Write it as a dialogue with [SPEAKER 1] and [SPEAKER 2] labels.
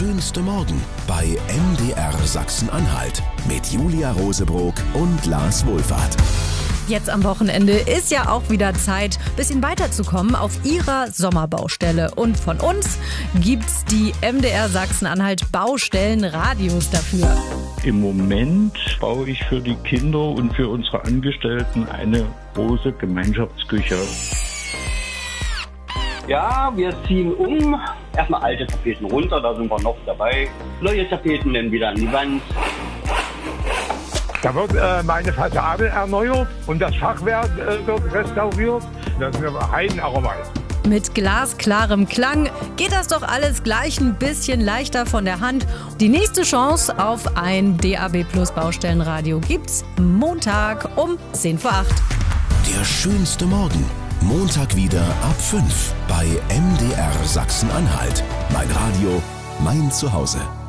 [SPEAKER 1] schönste Morgen bei MDR Sachsen-Anhalt mit Julia Rosebrock und Lars Wohlfahrt.
[SPEAKER 2] Jetzt am Wochenende ist ja auch wieder Zeit, ein bisschen weiterzukommen auf Ihrer Sommerbaustelle. Und von uns gibt's die MDR Sachsen-Anhalt Baustellenradios dafür.
[SPEAKER 3] Im Moment baue ich für die Kinder und für unsere Angestellten eine große Gemeinschaftsküche.
[SPEAKER 4] Ja, wir ziehen um. Erstmal alte Tapeten runter, da sind wir noch dabei. Neue Tapeten dann wieder an die Wand.
[SPEAKER 5] Da wird meine Fassade erneuert und das Fachwerk wird restauriert. Das ist eine Heidenarbeit.
[SPEAKER 2] Mit glasklarem Klang geht das doch alles gleich ein bisschen leichter von der Hand. Die nächste Chance auf ein DAB Plus Baustellenradio gibt's Montag um 7:10.
[SPEAKER 1] Der schönste Morgen. Montag wieder ab 5 bei MDR Sachsen-Anhalt. Mein Radio, mein Zuhause.